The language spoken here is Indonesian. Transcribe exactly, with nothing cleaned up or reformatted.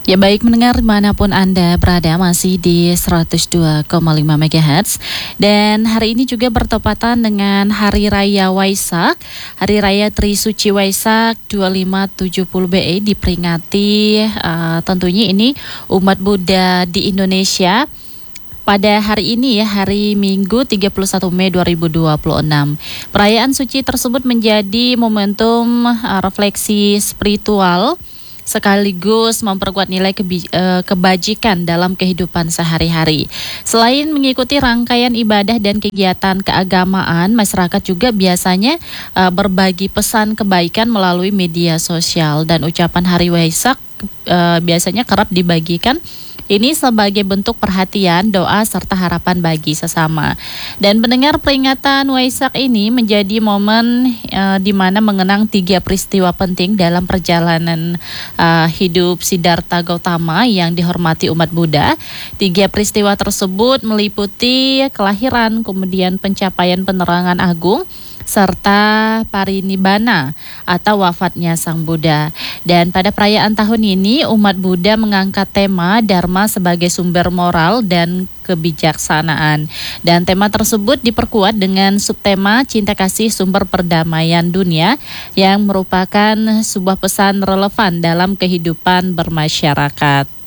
Ya baik mendengar dimanapun Anda berada masih di seratus dua koma lima megahertz. Dan hari ini juga bertepatan dengan Hari Raya Waisak. Hari Raya Trisuci Waisak dua lima tujuh nol B E diperingati uh, tentunya ini umat Buddha di Indonesia pada hari ini ya, hari Minggu tiga puluh satu Mei dua ribu dua puluh enam. Perayaan suci tersebut menjadi momentum uh, refleksi spiritual sekaligus memperkuat nilai kebi- eh, kebajikan dalam kehidupan sehari-hari. Selain mengikuti rangkaian ibadah dan kegiatan keagamaan, masyarakat juga biasanya eh, berbagi pesan kebaikan melalui media sosial, dan ucapan Hari Waisak eh, biasanya kerap dibagikan. Ini sebagai bentuk perhatian, doa, serta harapan bagi sesama. Dan mendengar peringatan Waisak ini menjadi momen uh, di mana mengenang tiga peristiwa penting dalam perjalanan uh, hidup Siddhartha Gautama yang dihormati umat Buddha. Tiga peristiwa tersebut meliputi kelahiran, kemudian pencapaian penerangan agung, serta parinibbana atau wafatnya Sang Buddha. Dan pada perayaan tahun ini umat Buddha mengangkat tema Dharma sebagai sumber moral dan kebijaksanaan. Dan tema tersebut diperkuat dengan subtema cinta kasih sumber perdamaian dunia yang merupakan sebuah pesan relevan dalam kehidupan bermasyarakat.